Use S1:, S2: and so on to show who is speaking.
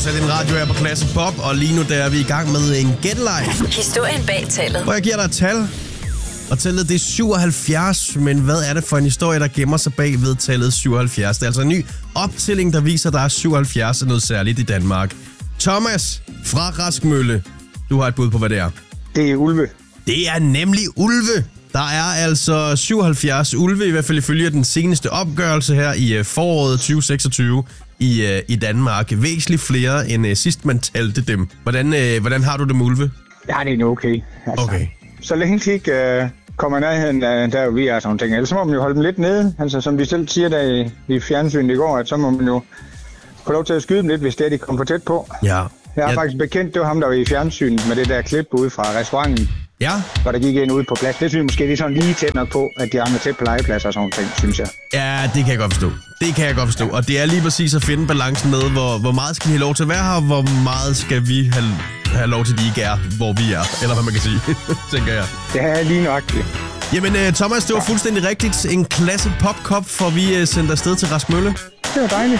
S1: sat din radio her på Classic Pop, og lige nu der er vi i gang med en gætteleg.
S2: Historien bag tallet.
S1: Hvor jeg giver dig et tal, og tallet det er 77, men hvad er det for en historie, der gemmer sig bag ved tallet 77? Det er altså en ny optælling, der viser, at der er 77 noget særligt i Danmark. Thomas fra Raskmølle, du har et bud på, hvad det er.
S3: Det er ulve.
S1: Det er nemlig ulve. Der er altså 77 ulve, i hvert fald ifølge den seneste opgørelse her i foråret 2026 i Danmark. Væsentligt flere end sidst man talte dem. Hvordan har du det med ulve?
S3: Ja, det er okay. Altså,
S1: Okay.
S3: Så længe de ikke kommer nærheden af der, vi er sådan ting. Ellers så må man jo holde dem lidt nede. Altså, som de selv siger der i fjernsynet i går, at så må man jo få lov til at skyde dem lidt, hvis det er, de kommer for tæt på.
S1: Ja.
S3: Jeg er faktisk bekendt, det var ham, der var i fjernsynet med det der klip ude fra restauranten.
S1: Ja.
S3: Hvor der gik en ude på plads. Det synes jeg måske, det er sådan lige tæt nok på, at de rammer tæt på legepladser og sådan ting, synes jeg.
S1: Ja, det kan jeg godt forstå. Det kan jeg godt forstå. Og det er lige præcis at finde balancen med, hvor meget skal de have lov til at være her, og hvor meget skal vi have lov til, at de ikke er, hvor vi er. Eller hvad man kan sige, tænker jeg.
S3: Det er lige nøjagtigt.
S1: Jamen, Thomas, det var fuldstændig rigtigt. En Classic Pop Cup, for vi sendt afsted til Raskmølle.
S3: Det var dejligt.